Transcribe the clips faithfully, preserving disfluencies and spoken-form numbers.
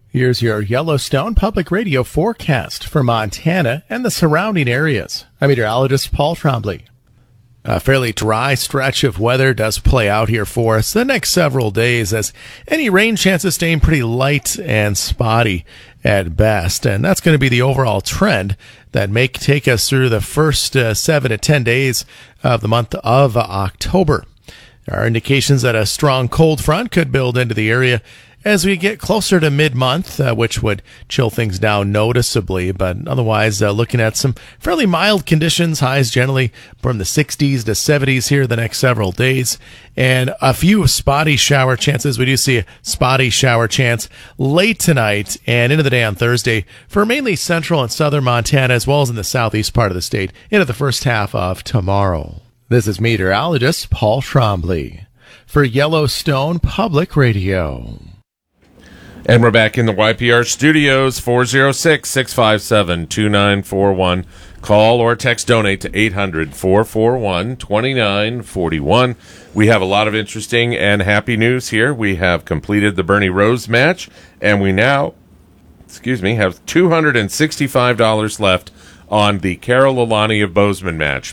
Here's your Yellowstone Public Radio forecast for Montana and the surrounding areas. I'm meteorologist Paul Trombley. A fairly dry stretch of weather does play out here for us the next several days, as any rain chances staying pretty light and spotty at best. And that's going to be the overall trend that may take us through the first uh, seven to ten days of the month of October. There are indications that a strong cold front could build into the area as we get closer to mid-month, uh, which would chill things down noticeably. But otherwise, uh, looking at some fairly mild conditions, highs generally from the sixties to seventies here the next several days. And a few spotty shower chances. We do see a spotty shower chance late tonight and into the day on Thursday for mainly central and southern Montana, as well as in the southeast part of the state into the first half of tomorrow. This is meteorologist Paul Trombley for Yellowstone Public Radio. And we're back in the Y P R studios, four oh six, six five seven, two nine four one. Call or text donate to eight hundred, four four one, two nine four one. We have a lot of interesting and happy news here. We have completed the Bernie Rose match, and we now, excuse me, have two hundred sixty-five dollars left on the Carol Lalani of Bozeman match.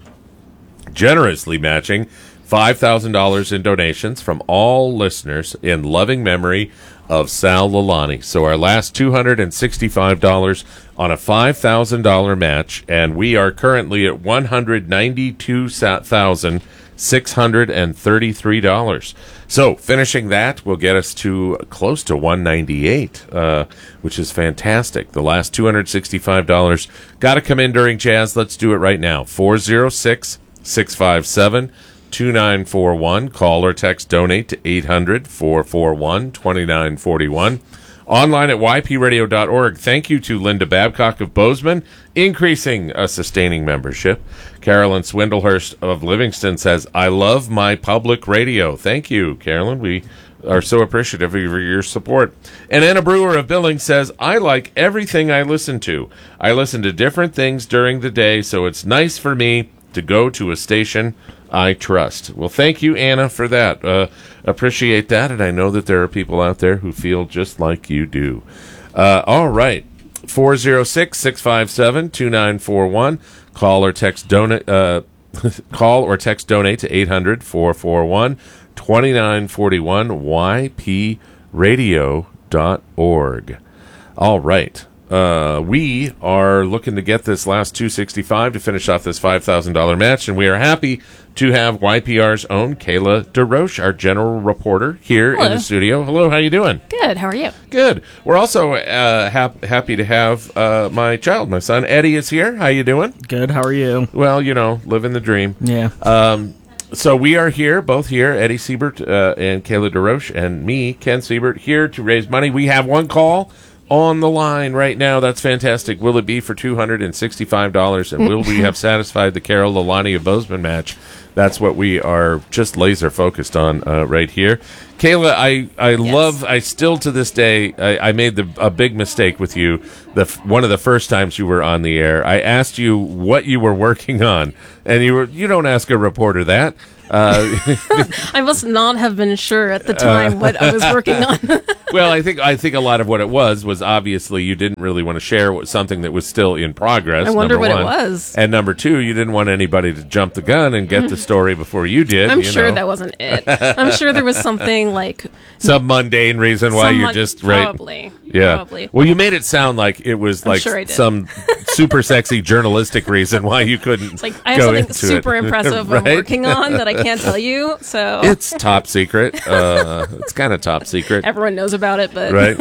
Generously matching five thousand dollars in donations from all listeners in loving memory of Sal Lalani. So our last two hundred sixty-five dollars on a five thousand dollars match, and we are currently at one hundred ninety-two thousand six hundred thirty-three dollars. So finishing that will get us to close to one hundred ninety-eight dollars, uh, which is fantastic. The last two hundred sixty-five dollars got to come in during jazz. Let's do it right now. four oh six, six five seven, two nine four one. Call or text donate to eight hundred, four four one, two nine four one. Online at y p radio dot org. Thank you to Linda Babcock of Bozeman, increasing a sustaining membership. Carolyn Swindlehurst of Livingston says, I love my public radio. Thank you, Carolyn. We are so appreciative of your support. And Anna Brewer of Billings says, I like everything I listen to. I listen to different things during the day, so it's nice for me to go to a station I trust. Well, thank you, Anna, for that. Uh, appreciate that, and I know that there are people out there who feel just like you do. Uh, all right, four oh six, six five seven, two nine four one. Call or text donate. Uh, call or text donate to eight hundred, four four one, two nine four one. y p radio dot org. All right. Uh, we are looking to get this last two hundred sixty-five to finish off this five thousand dollars match, and we are happy to have Y P R's own Kayla DeRoche, our general reporter, here Hello. in the studio. Hello, how you doing? Good, how are you? Good. We're also uh, hap- happy to have uh, my child, my son Eddie, is here. How you doing? Good, how are you? Well, you know, living the dream. Yeah. Um, so we are here, both here, Eddie Siebert uh, and Kayla DeRoche, and me, Ken Siebert, here to raise money. We have one call on the line right now. That's fantastic. Will it be for two hundred sixty-five dollars, and will we have satisfied the Carol Lalani of Bozeman match? That's what we are just laser focused on uh, right here. Kayla, I, I yes. love, I still to this day, I, I made the, a big mistake with you the one of the first times you were on the air. I asked you what you were working on, and you were you don't ask a reporter that. Uh, I must not have been sure at the time uh, what I was working on. Well, I think I think a lot of what it was was obviously you didn't really want to share something that was still in progress. I wonder what one. it was. And number two, you didn't want anybody to jump the gun and get the story before you did. I'm you sure know. that wasn't it. I'm sure there was something like some mundane reason why some you're mon- just right. Probably. Yeah. Probably. Well, you made it sound like it was I'm like sure some super sexy journalistic reason why you couldn't. It's like I have go something into super it. impressive Right? I'm working on that I can't tell you. So it's top secret. Uh, it's kind of top secret. Everyone knows about it, but right.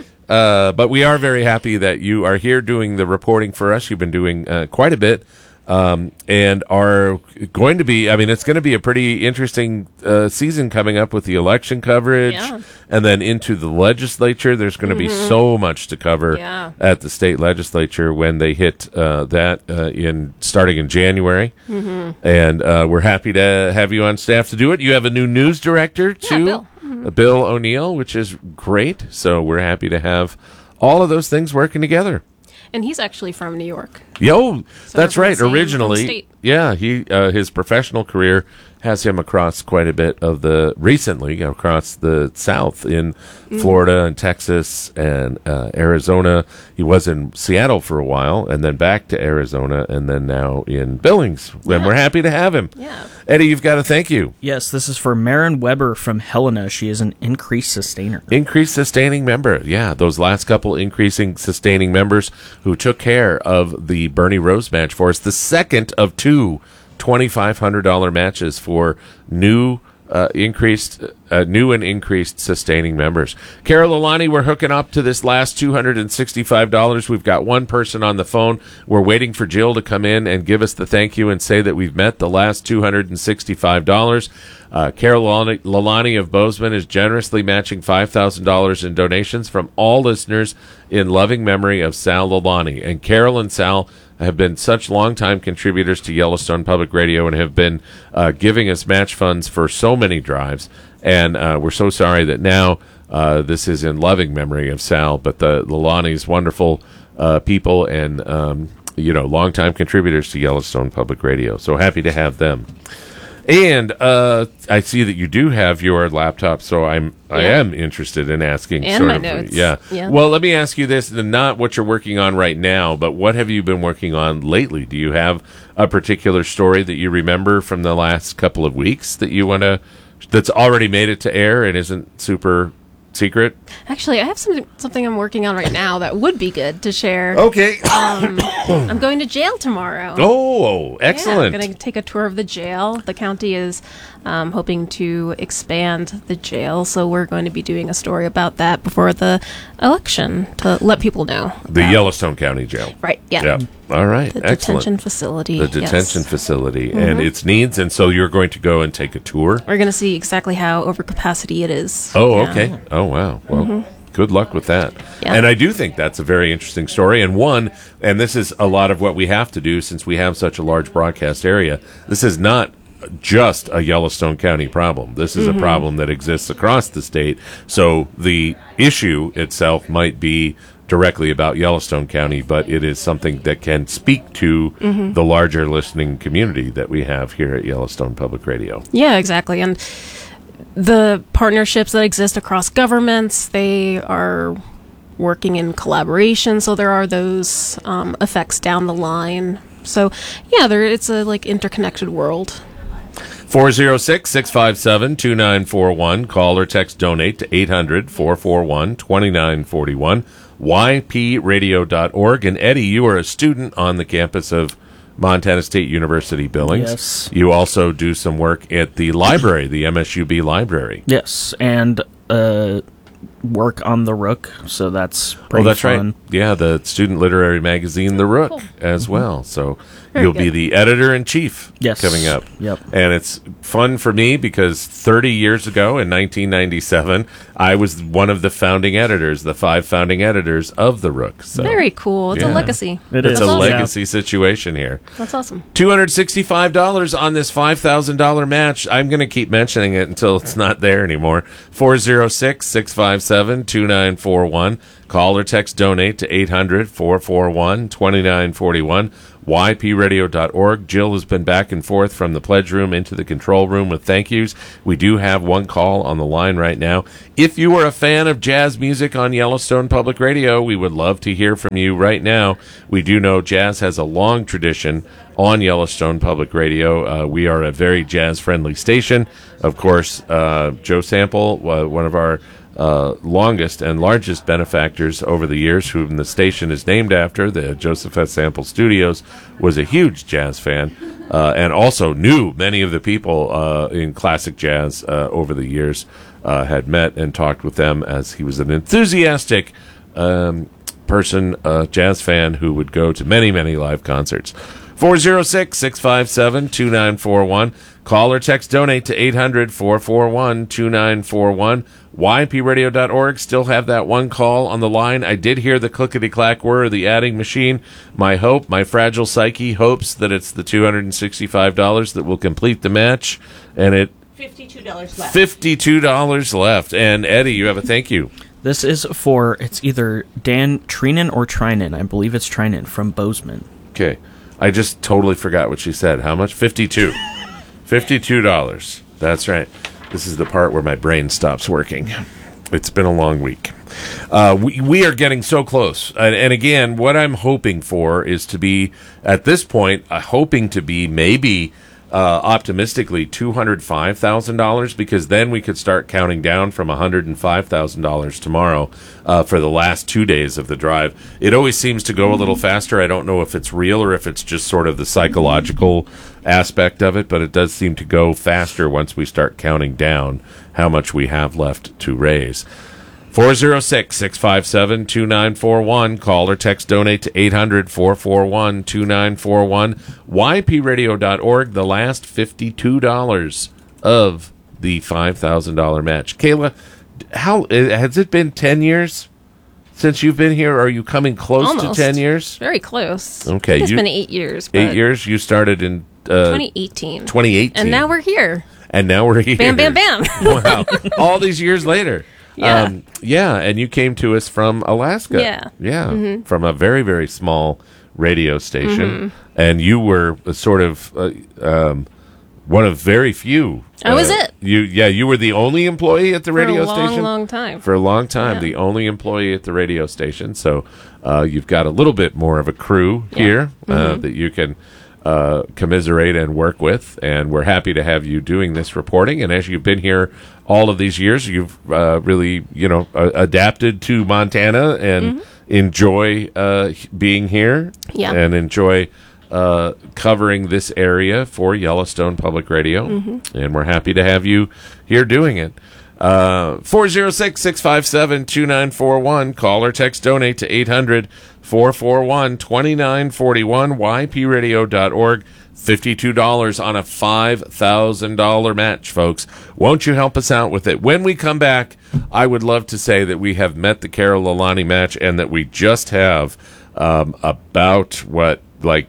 Uh, but we are very happy that you are here doing the reporting for us. You've been doing uh, quite a bit, um, and are going to be, I mean, it's going to be a pretty interesting uh, season coming up with the election coverage, yeah. and then into the legislature. There's going to mm-hmm. be so much to cover yeah. at the state legislature when they hit uh, that uh, in starting in January. Mm-hmm. And uh, we're happy to have you on staff to do it. You have a new news director, too. Yeah, Bill. Mm-hmm. Bill O'Neill, which is great. So we're happy to have all of those things working together. And he's actually from New York. Yo, So that's we're from right. the same- Originally, from state. yeah, he uh, his professional career has him across quite a bit of the recently across the South in Florida and Texas and uh, Arizona. He was in Seattle for a while and then back to Arizona and then now in Billings. Yeah. And we're happy to have him. Yeah. Eddie, you've got to thank you. Yes, this is for Marin Weber from Helena. She is an increased sustainer. Increased sustaining member. Yeah, those last couple increasing sustaining members who took care of the Bernie Rose match for us. The second of two twenty-five hundred dollars matches for new uh, increased, uh, new and increased sustaining members. Carol Alani, we're hooking up to this last two hundred sixty-five dollars. We've got one person on the phone. We're waiting for Jill to come in and give us the thank you and say that we've met the last two hundred sixty-five dollars. Uh, Carol Lalani of Bozeman is generously matching five thousand dollars in donations from all listeners in loving memory of Sal Lalani. And Carol and Sal have been such longtime contributors to Yellowstone Public Radio and have been uh, giving us match funds for so many drives. And uh, we're so sorry that now uh, this is in loving memory of Sal, but the Lalani's wonderful uh, people and, um, you know, longtime contributors to Yellowstone Public Radio. So happy to have them. And uh, I see that you do have your laptop, so I'm I Yeah. am interested in asking. And sort my of, notes. Yeah. Yeah. Well, let me ask you this: not what you're working on right now, but what have you been working on lately? Do you have a particular story that you remember from the last couple of weeks that you want to that's already made it to air and isn't super secret? Actually, I have something something I'm working on right now that would be good to share. Okay. Um, I'm going to jail tomorrow. Oh, excellent. Yeah, I'm going to take a tour of the jail. The county is um, hoping to expand the jail, so we're going to be doing a story about that before the election to let people know. The about- Yellowstone County Jail. Right, yeah. Yeah. All right. The Excellent. detention facility. The yes. Mm-hmm. detention facility and its needs, and so you're going to go and take a tour. We're going to see exactly how overcapacity it is. Oh, Yeah. okay. Oh, wow. Well, good luck with that. Yeah. And I do think that's a very interesting story. And one, and this is a lot of what we have to do since we have such a large broadcast area. This is not just a Yellowstone County problem. This is a problem that exists across the state. So the issue itself might be directly about Yellowstone County, but it is something that can speak to the larger listening community that we have here at Yellowstone Public Radio. Yeah, exactly. And the partnerships that exist across governments, they are working in collaboration, so there are those um, effects down the line. So, yeah, there it's a like interconnected world. four oh six, six five seven, two nine four one. Call or text donate to eight hundred, four four one, two nine four one. Y P radio dot org. And Eddie, you are a student on the campus of Montana State University Billings. Yes. You also do some work at the library, the M S U B library. Yes, and uh, work on The Rook, so that's pretty Oh, that's fun. right. Yeah, the student literary magazine, The Rook, Cool. as well. So Very you'll be good. the editor-in-chief Yes. coming up. Yep. And it's fun for me because thirty years ago in nineteen ninety-seven, I was one of the founding editors, the five founding editors of The Rook. So Very cool. It's Yeah. a legacy. It it's is. a awesome. legacy situation here. That's awesome. two hundred sixty-five dollars on this five thousand dollars match. I'm going to keep mentioning it until it's not there anymore. four oh six, six five seven, two nine four one. Call or text donate to eight hundred, four four one, two nine four one. Y P radio dot org. Jill has been back and forth from the pledge room into the control room with thank yous. We do have one call on the line right now. If you are a fan of jazz music on Yellowstone Public Radio, we would love to hear from you right now. We do know jazz has a long tradition on Yellowstone Public Radio. Uh, we are a very jazz-friendly station. Of course, uh, Joe Sample, uh, one of our uh, longest and largest benefactors over the years, whom the station is named after, the Joseph S. Sample Studios, was a huge jazz fan uh, and also knew many of the people uh, in classic jazz uh, over the years, uh, had met and talked with them as he was an enthusiastic um, person, a jazz fan who would go to many, many live concerts. four oh six, six five seven, two nine four one. Call or text donate to eight hundred, four four one, two nine four one. Y P radio dot org. Still have that one call on the line. I did hear the clickety-clack whir, the adding machine. My hope, my fragile psyche hopes that it's the two hundred sixty-five dollars that will complete the match. And it fifty-two dollars left. fifty-two dollars left. And Eddie, you have a thank you. This is for, it's either Dan Trinan or Trinan. I believe it's Trinan from Bozeman. Okay. I just totally forgot what she said. How much? fifty-two. fifty-two dollars. That's right. This is the part where my brain stops working. It's been a long week. Uh, we, we are getting so close. And, and again, what I'm hoping for is to be, at this point, uh, hoping to be maybe uh, optimistically two hundred five thousand dollars, because then we could start counting down from one hundred five thousand dollars tomorrow uh, for the last two days of the drive. It always seems to go a little faster. I don't know if it's real or if it's just sort of the psychological aspect of it, but it does seem to go faster once we start counting down how much we have left to raise. four oh six, six five seven, two nine four one. Call or text donate to eight hundred, four four one, two nine four one. Y P radio dot org, the last fifty-two dollars of the five thousand dollars match. Kayla, how has it been ten years since you've been here? Or are you coming close Almost. to ten years? Very close. Okay, I think it's you- been eight years. But Eight years? You started in uh, twenty eighteen. twenty eighteen. And now we're here. And now we're here. Bam, bam, bam. Wow. All these years later. Yeah. Um, yeah, and you came to us from Alaska. Yeah. Yeah. Mm-hmm. From a very, very small radio station. Mm-hmm. And you were a sort of uh, um, one of very few. I was uh, it. You, yeah, you were the only employee at the radio For a long, station. long time. For a long time, Yeah. the only employee at the radio station. So uh, you've got a little bit more of a crew Yeah. here uh, Mm-hmm. that you can uh, commiserate and work with. And we're happy to have you doing this reporting. And as you've been here all of these years, you've uh, really, you know, uh, adapted to Montana and enjoy uh, being here. Yeah. And enjoy uh, covering this area for Yellowstone Public Radio. And we're happy to have you here doing it. Uh, four oh six, six five seven, two nine four one. Call or text donate to eight hundred, four four one, two nine four one. Y P radio dot org. fifty-two dollars on a five thousand dollars match, folks. Won't you help us out with it? When we come back, I would love to say that we have met the Carol Lalani match and that we just have um, about, what, like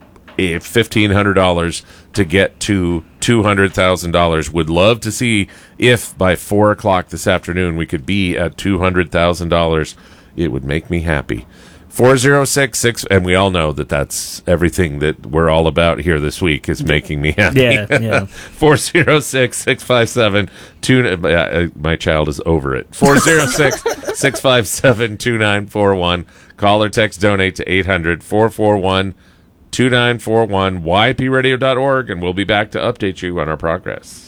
fifteen hundred dollars to get to two hundred thousand dollars. Would love to see if by four o'clock this afternoon we could be at two hundred thousand dollars. It would make me happy. four oh six, six, and we all know that that's everything that we're all about here this week is making me happy. Yeah, yeah. four oh six, six five seven, two uh, my child is over it. four oh six, six five seven, two nine four one. Call or text donate to eight hundred, four four one, two nine four one. Y P radio dot org, and we'll be back to update you on our progress.